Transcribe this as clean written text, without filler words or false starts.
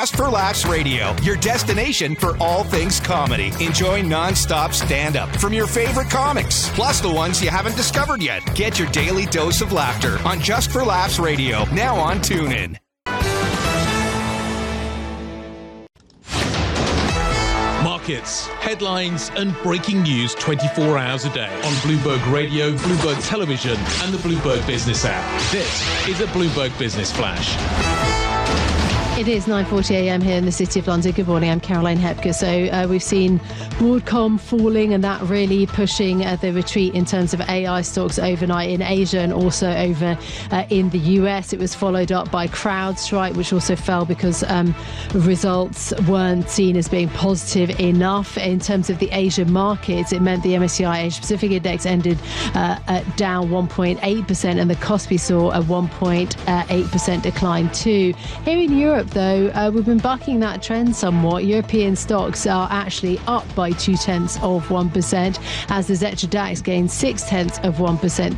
Just for Laughs Radio, your destination for all things comedy. Enjoy non-stop stand-up from your favorite comics, plus the ones you haven't discovered yet. Get your daily dose of laughter on Just for Laughs Radio, now on TuneIn. Markets, headlines and breaking news 24 hours a day on Bloomberg Radio, Bloomberg Television and the Bloomberg Business app. This is a Bloomberg Business Flash. It is 9:40 a.m. here in the City of London. Good morning, I'm Caroline Hepker. So we've seen Broadcom falling and that really pushing the retreat in terms of AI stocks overnight in Asia and also over in the US. It was followed up by CrowdStrike, which also fell because results weren't seen as being positive enough. In terms of the Asian markets, it meant the MSCI Asia Pacific Index ended down 1.8% and the Kospi saw a 1.8% decline too. Here in Europe, though, we've been bucking that trend somewhat. European stocks are actually up by 0.2% as the Xetra DAX gained 0.6%